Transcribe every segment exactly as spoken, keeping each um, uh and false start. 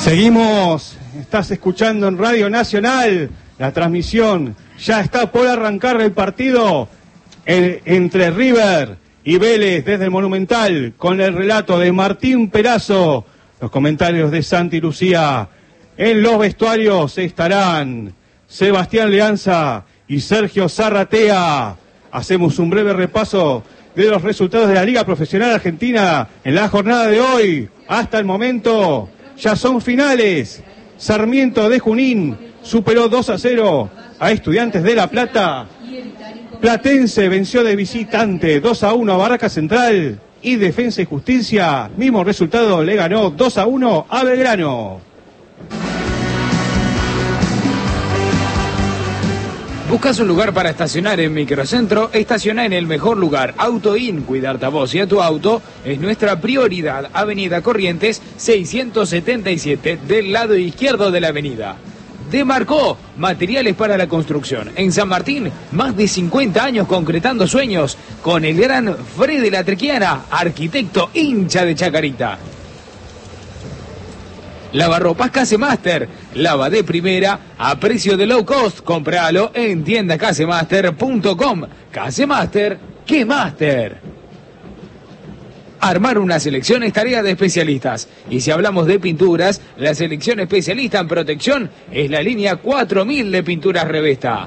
Seguimos, estás escuchando en Radio Nacional, la transmisión, ya está por arrancar el partido en, entre River y Vélez desde el Monumental, con el relato de Martín Perazo, los comentarios de Santi Lucía. En los vestuarios estarán Sebastián Leanza y Sergio Zarratea. Hacemos un breve repaso de los resultados de la Liga Profesional Argentina en la jornada de hoy. Hasta el momento ya son finales. Sarmiento de Junín superó dos a cero a Estudiantes de La Plata. Platense venció de visitante dos a uno a Barraca Central. Y Defensa y Justicia, mismo resultado, le ganó dos a uno a Belgrano. ¿Buscas un lugar para estacionar en Microcentro? Estaciona en el mejor lugar. AutoIn, cuidarte a vos y a tu auto es nuestra prioridad. Avenida Corrientes seiscientos setenta y siete, del lado izquierdo de la avenida. Demarcó, materiales para la construcción. En San Martín, más de cincuenta años concretando sueños con el gran Freddy Latrequiana, arquitecto hincha de Chacarita. Lavarropas Casemaster, lava de primera a precio de low cost. Compralo en tienda casemaster punto com. Casemaster, ¡qué master! Armar una selección es tarea de especialistas. Y si hablamos de pinturas, la selección especialista en protección es la línea cuatro mil de Pinturas Revesta.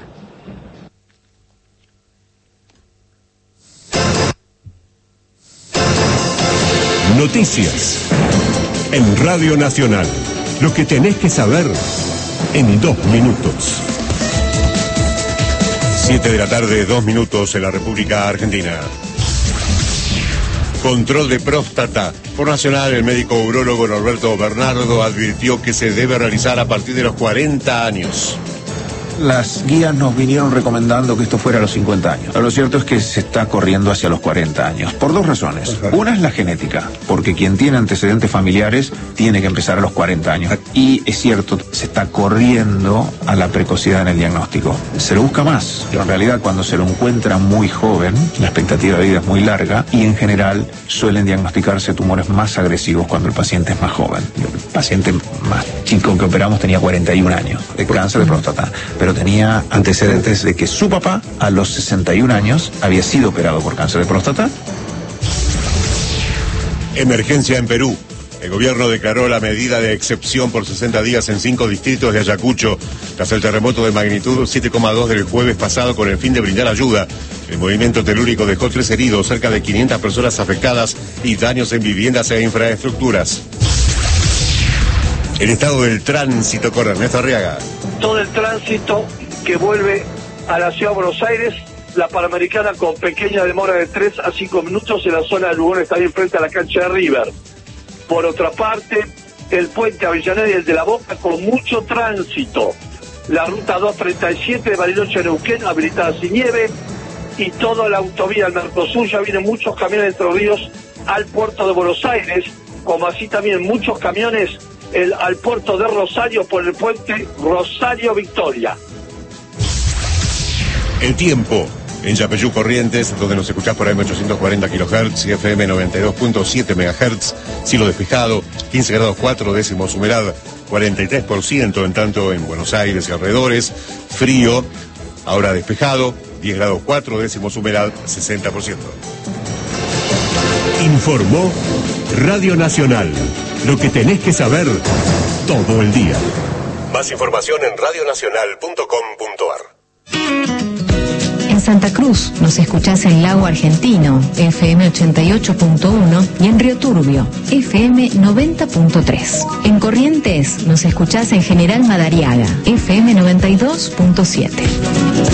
Noticias en Radio Nacional. Lo que tenés que saber en dos minutos. Siete de la tarde, dos minutos en la República Argentina. Control de próstata. Por Nacional, el médico urólogo Norberto Bernardo advirtió que se debe realizar a partir de los cuarenta años. Las guías nos vinieron recomendando que esto fuera a los cincuenta años. Pero lo cierto es que se está corriendo hacia los cuarenta años, por dos razones. Una es la genética, porque quien tiene antecedentes familiares tiene que empezar a los cuarenta años. Y es cierto, se está corriendo a la precocidad en el diagnóstico. Se lo busca más, pero en realidad cuando se lo encuentra muy joven, la expectativa de vida es muy larga y en general suelen diagnosticarse tumores más agresivos cuando el paciente es más joven. El paciente más chico que operamos tenía cuarenta y un años de cáncer de próstata, pero tenía antecedentes de que su papá a los sesenta y un años había sido operado por cáncer de próstata. Emergencia en Perú. El gobierno declaró la medida de excepción por sesenta días en cinco distritos de Ayacucho tras el terremoto de magnitud siete coma dos del jueves pasado, con el fin de brindar ayuda. El movimiento telúrico dejó tres heridos, cerca de quinientas personas afectadas y daños en viviendas e infraestructuras. El estado del tránsito con Ernesto Arriaga. Todo el tránsito que vuelve a la ciudad de Buenos Aires, la Panamericana con pequeña demora de tres a cinco minutos en la zona de Lugón, está bien frente a la cancha de River. Por otra parte, el puente Avellaneda y el de la Boca con mucho tránsito. La ruta doscientos treinta y siete de Bariloche a Neuquén habilitada sin nieve, y toda la autovía del Mercosur ya vienen muchos camiones de Entre Ríos al puerto de Buenos Aires, como así también muchos camiones El, al puerto de Rosario por el puente Rosario Victoria. El tiempo en Yapeyú, Corrientes, donde nos escuchás por A M ochocientos cuarenta kilohertz y F M noventa y dos punto siete megahertz, cielo despejado, quince grados cuatro décimos, humedad cuarenta y tres por ciento, en tanto en Buenos Aires y alrededores, frío, ahora despejado, diez grados cuatro décimos, humedad sesenta por ciento. Informó Radio Nacional. Lo que tenés que saber todo el día. Más información en radio nacional punto com punto ar. En Santa Cruz nos escuchás en Lago Argentino, F M ochenta y ocho punto uno, y en Río Turbio, F M noventa punto tres. En Corrientes nos escuchás en General Madariaga, F M noventa y dos punto siete.